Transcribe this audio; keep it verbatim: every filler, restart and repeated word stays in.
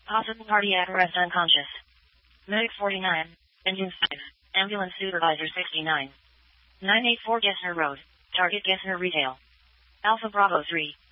Possible cardiac arrest unconscious. Medic forty-nine. Engine five. Ambulance supervisor sixty-nine. nine eighty-four Gessner Road. Target Gessner Retail. Alpha Bravo three.